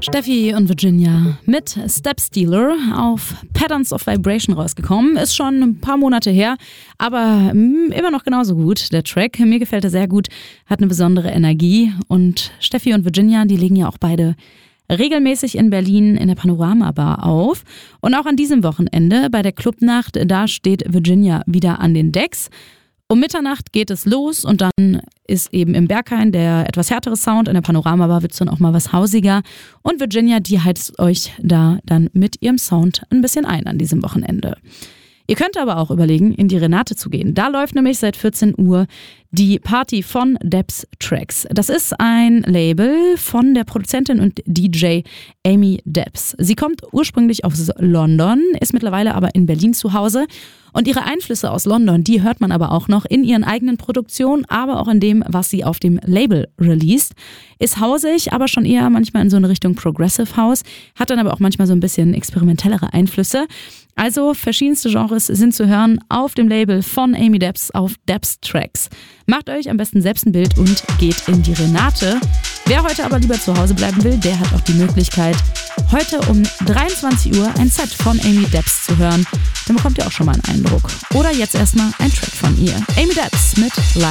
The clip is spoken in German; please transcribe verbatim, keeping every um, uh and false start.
Steffi und Virginia mit Step Stealer auf Patterns of Vibration rausgekommen. Ist schon ein paar Monate her, aber immer noch genauso gut, der Track. Mir gefällt er sehr gut, hat eine besondere Energie. Und Steffi und Virginia, die legen ja auch beide regelmäßig in Berlin in der Panorama Bar auf. Und auch an diesem Wochenende bei der Clubnacht, da steht Virginia wieder an den Decks. Um Mitternacht geht es los und dann ist eben im Berghain der etwas härtere Sound. In der Panorama-Bar wird es dann auch mal was hausiger. Und Virginia, die heizt euch da dann mit ihrem Sound ein bisschen ein an diesem Wochenende. Ihr könnt aber auch überlegen, in die Renate zu gehen. Da läuft nämlich seit vierzehn Uhr die Party von Debs Tracks. Das ist ein Label von der Produzentin und D J Amy Debs. Sie kommt ursprünglich aus London, ist mittlerweile aber in Berlin zu Hause. Und ihre Einflüsse aus London, die hört man aber auch noch in ihren eigenen Produktionen, aber auch in dem, was sie auf dem Label released. Ist hausig, aber schon eher manchmal in so eine Richtung Progressive House, hat dann aber auch manchmal so ein bisschen experimentellere Einflüsse. Also verschiedenste Genres sind zu hören auf dem Label von Amy Debs auf Debs Tracks. Macht euch am besten selbst ein Bild und geht in die Renate. Wer heute aber lieber zu Hause bleiben will, der hat auch die Möglichkeit, heute um dreiundzwanzig Uhr ein Set von Amy Debs zu hören. Dann bekommt ihr auch schon mal einen Eindruck. Oder jetzt erstmal ein Track von ihr. Amy Debs mit Live.